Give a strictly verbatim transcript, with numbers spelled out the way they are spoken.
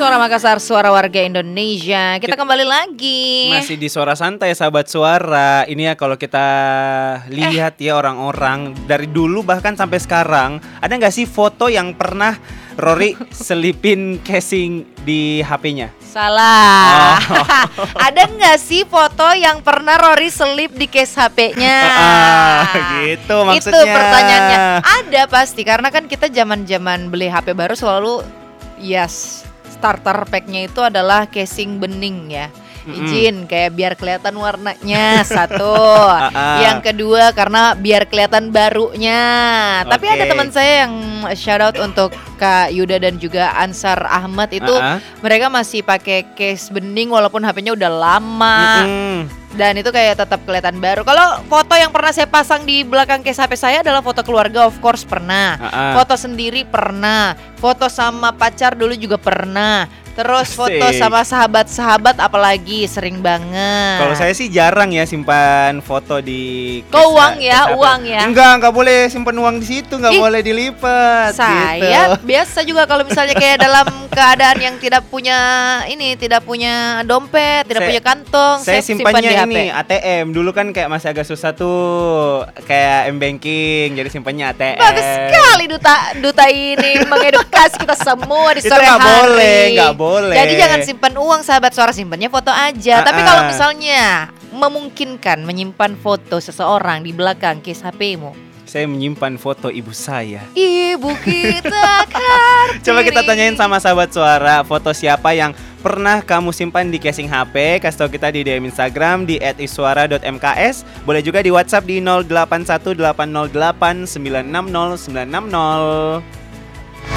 Suara Makassar, suara warga Indonesia. Kita kembali lagi. Masih di Suara Santai, sahabat suara. Ini ya kalau kita lihat eh. ya orang-orang dari dulu bahkan sampai sekarang, ada nggak sih foto yang pernah Rory selipin casing di H P-nya? Salah. Oh. Ada nggak sih foto yang pernah Rory selip di case H P-nya? Ah, gitu maksudnya. Itu pertanyaannya. Ada pasti, karena kan kita zaman-zaman beli H P baru selalu yes, starter pack-nya itu adalah casing bening ya. Izin kayak biar kelihatan warnanya satu. Yang kedua karena biar kelihatan barunya. Okay. Tapi ada teman saya yang shout out untuk Kak Yuda dan juga Ansar Ahmad itu uh-uh. mereka masih pakai case bening walaupun H P-nya udah lama. Mm-hmm. Dan itu kayak tetap kelihatan baru. Kalau foto yang pernah saya pasang di belakang case H P saya adalah foto keluarga, of course pernah. Uh-uh. Foto sendiri pernah. Foto sama pacar dulu juga pernah. Terus foto Asik. sama sahabat-sahabat apalagi sering banget. Kalau saya sih jarang ya simpan foto di Kau uang ya, uang ya. Enggak, enggak boleh simpan uang di situ, enggak Ih, boleh dilipat. Saya gitu. biasa juga kalau misalnya kayak dalam keadaan yang tidak punya ini, tidak punya dompet, tidak saya, punya kantong, saya, saya simpannya simpan ini A T M. Dulu kan kayak masih agak susah tuh kayak M-banking, jadi simpannya A T M. Bagus sekali duta duta ini mengedukasi kita semua di sore hari. Itu enggak boleh, enggak boleh. Boleh. Jadi jangan simpan uang, sahabat suara, simpannya foto aja. Uh-uh. Tapi kalau misalnya memungkinkan menyimpan foto seseorang di belakang case H P-mu, saya menyimpan foto ibu saya. Ibu kita Kartini. Coba kita tanyain sama sahabat suara, foto siapa yang pernah kamu simpan di casing H P? Kasih tau kita di D M Instagram di et iswara dot m k s. Boleh juga di WhatsApp di nol delapan satu delapan nol delapan sembilan enam nol sembilan enam nol.